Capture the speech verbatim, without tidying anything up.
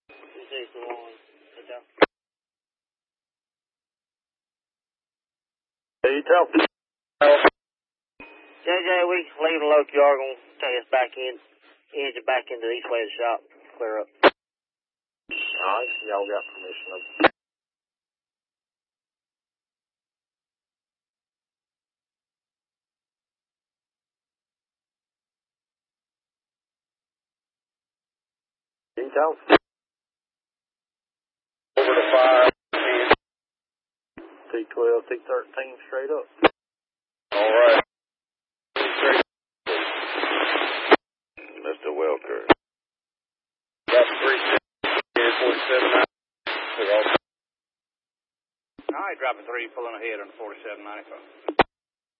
This is the one. Sit down. Hey, you tell me. J J, we leave the local yard. Gonna take us back in, engine back into the east way of the shop. Clear up. Alright, y'all got permission of details. Over to fire. T twelve, T thirteen straight up. Alright. Mister Welker. Got three forty-seven. Alright, dropping three, pulling ahead on forty-seven ninety-five.